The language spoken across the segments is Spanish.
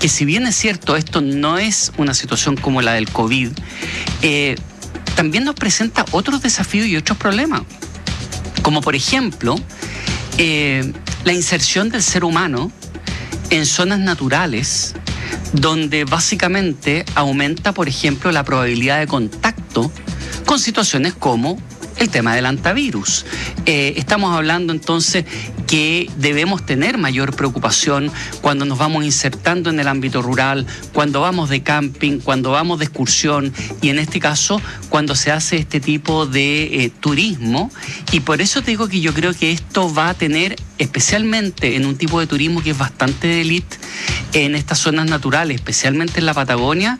que si bien es cierto, esto no es una situación como la del COVID, también nos presenta otros desafíos y otros problemas. Como por ejemplo, la inserción del ser humano en zonas naturales, donde básicamente aumenta, por ejemplo, la probabilidad de contacto con situaciones como el tema del hantavirus. Estamos hablando entonces que debemos tener mayor preocupación cuando nos vamos insertando en el ámbito rural, cuando vamos de camping, cuando vamos de excursión y en este caso cuando se hace este tipo de turismo. Y por eso te digo que yo creo que esto va a tener, especialmente en un tipo de turismo que es bastante de élite, en estas zonas naturales, especialmente en la Patagonia,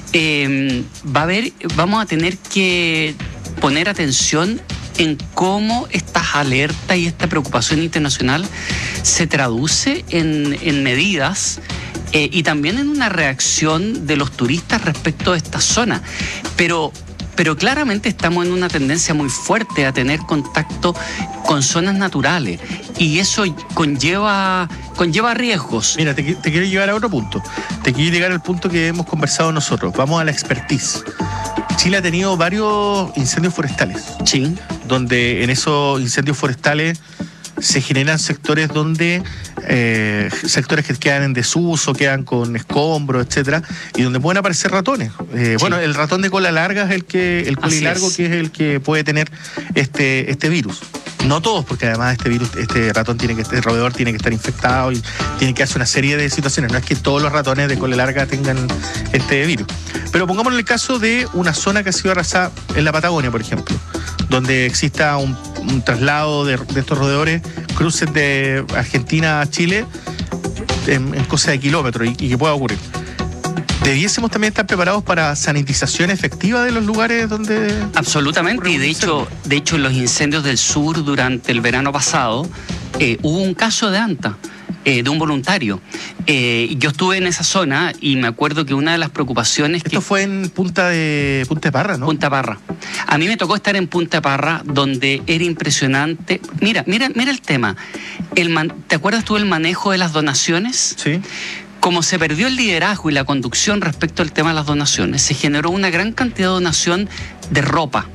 vamos a tener que poner atención en cómo estas alertas y esta preocupación internacional se traduce en medidas y también en una reacción de los turistas respecto a esta zona. Pero claramente estamos en una tendencia muy fuerte a tener contacto con zonas naturales y eso conlleva riesgos. Mira, te quiero llevar a otro punto. Te quiero llegar al punto que hemos conversado nosotros. Vamos a la expertise. Chile ha tenido varios incendios forestales. Sí. Donde en esos incendios forestales se generan sectores donde sectores que quedan en desuso, quedan con escombros, etcétera, y donde pueden aparecer ratones. Sí. Bueno, el ratón de cola larga es el colilargo, que es el que puede tener este virus. No todos, porque además este roedor tiene que estar infectado y tiene que hacer una serie de situaciones. No es que todos los ratones de cola larga tengan este virus. Pero pongámosle el caso de una zona que ha sido arrasada en la Patagonia, por ejemplo, donde exista un traslado de estos roedores, cruces de Argentina a Chile en cosa de kilómetros y que pueda ocurrir. ¿Debiésemos también estar preparados para sanitización efectiva de los lugares donde...? Absolutamente, y de hecho en los incendios del sur durante el verano pasado hubo un caso de anta, de un voluntario. Yo estuve en esa zona y me acuerdo que una de las preocupaciones... Esto fue en Punta de Parra, ¿no? Punta Parra. A mí me tocó estar en Punta Parra, donde era impresionante. Mira el tema. ¿Te acuerdas tú del manejo de las donaciones? Sí. Como se perdió el liderazgo y la conducción respecto al tema de las donaciones, se generó una gran cantidad de donación de ropa.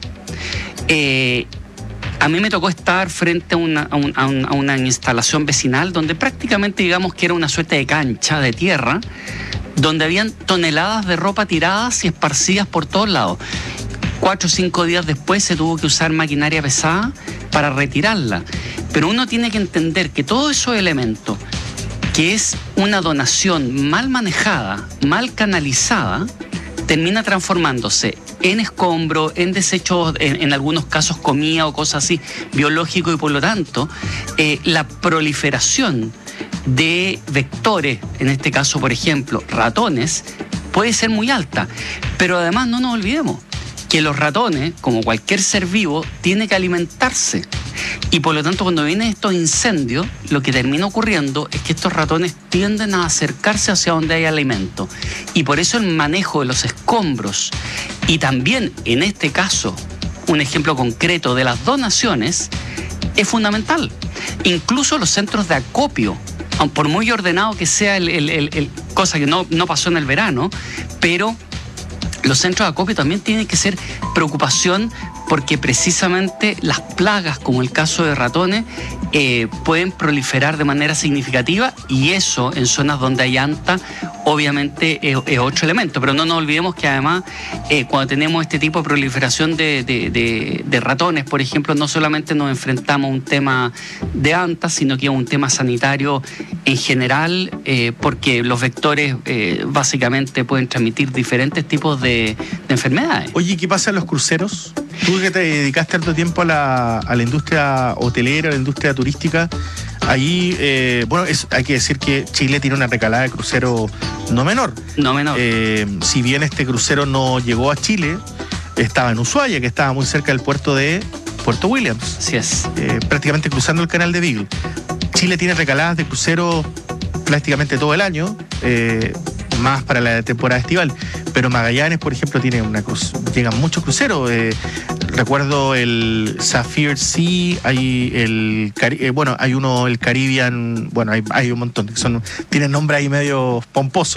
A mí me tocó estar frente a una instalación vecinal donde prácticamente digamos que era una suerte de cancha de tierra, donde habían toneladas de ropa tiradas y esparcidas por todos lados. 4 o 5 días después se tuvo que usar maquinaria pesada para retirarla. Pero uno tiene que entender que todos esos elementos, que es una donación mal manejada, mal canalizada, termina transformándose en escombro, en desechos, en algunos casos comida o cosas así, biológico, y por lo tanto la proliferación de vectores, en este caso por ejemplo ratones, puede ser muy alta. Pero además no nos olvidemos que los ratones, como cualquier ser vivo, tiene que alimentarse. Y por lo tanto, cuando vienen estos incendios, lo que termina ocurriendo es que estos ratones tienden a acercarse hacia donde hay alimento. Y por eso el manejo de los escombros y también, en este caso, un ejemplo concreto de las donaciones, es fundamental. Incluso los centros de acopio, por muy ordenado que sea cosa que no pasó en el verano, pero los centros de acopio también tienen que ser preocupación, porque precisamente las plagas, como el caso de ratones, pueden proliferar de manera significativa, y eso en zonas donde hay anta obviamente es otro elemento. Pero no nos olvidemos que además cuando tenemos este tipo de proliferación de ratones, por ejemplo, no solamente nos enfrentamos a un tema de anta, sino que a un tema sanitario en general, porque los vectores básicamente pueden transmitir diferentes tipos de enfermedades. Oye, ¿qué pasa en los cruceros? Tú que te dedicaste tanto tiempo a la industria hotelera, a la industria turística, ahí, hay que decir que Chile tiene una recalada de crucero no menor. No menor. Si bien este crucero no llegó a Chile, estaba en Ushuaia, que estaba muy cerca del puerto de Puerto Williams. Así es. Prácticamente cruzando el canal de Beagle. Chile tiene recaladas de crucero prácticamente todo el año, más para la temporada estival. Pero Magallanes, por ejemplo, tiene llegan muchos cruceros. Recuerdo el Sapphire Sea, hay el hay uno, el Caribbean, hay un montón, tienen nombre ahí medio pomposo.